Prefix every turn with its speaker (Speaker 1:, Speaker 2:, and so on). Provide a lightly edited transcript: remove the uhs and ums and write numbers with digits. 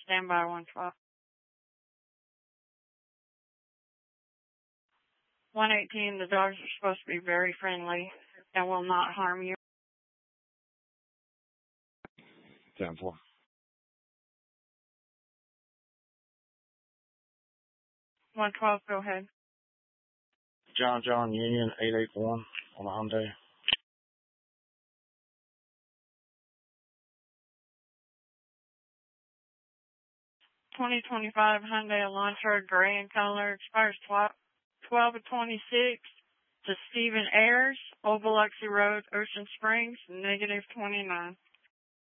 Speaker 1: stand by 112. 118, the dogs are supposed to be very friendly and will not harm you.
Speaker 2: 10-4.
Speaker 1: 112, go ahead.
Speaker 2: John Union 881 on a Hyundai.
Speaker 1: 2025 Hyundai Elantra, gray in color, expires 12/26 to Stephen Ayers, Old Biloxi Road, Ocean Springs, -29.